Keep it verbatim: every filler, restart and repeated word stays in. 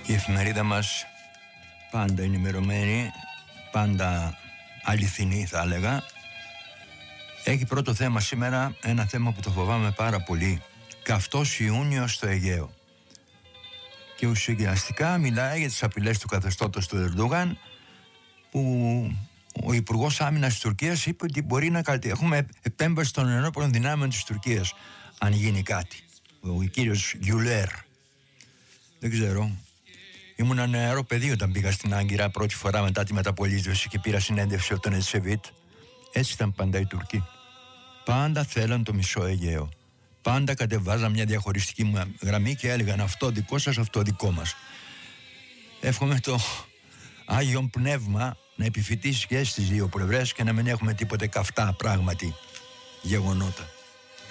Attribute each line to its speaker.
Speaker 1: Η εφημερίδα μας πάντα ενημερωμένη, πάντα αληθινή θα έλεγα. Έχει πρώτο θέμα σήμερα ένα θέμα που το φοβάμαι πάρα πολύ. Καυτός Ιούνιος στο Αιγαίο. Και ουσιαστικά μιλάει για τις απειλές του καθεστώτος του Ερντογάν, που ο Υπουργός Άμυνας της Τουρκίας είπε ότι μπορεί να καλυ... έχουμε επέμβαση των ενόπλων δυνάμεων της Τουρκίας αν γίνει κάτι. Ο κύριος Γιουλέρ. Δεν ξέρω. Ήμουν ένα νεαρό παιδί όταν πήγα στην Άγκυρα πρώτη φορά μετά τη μεταπολίτευση και πήρα συνέντευξη από τον Ετσεβίτ. Έτσι ήταν πάντα οι Τουρκοί. Πάντα θέλαν το μισό Αιγαίο. Πάντα κατεβάζαν μια διαχωριστική γραμμή και έλεγαν αυτό δικό σας, αυτό δικό μας. Εύχομαι το Άγιον Πνεύμα να επιφυτίσει και στις δύο πλευρές και να μην έχουμε τίποτε καυτά πράγματι γεγονότα.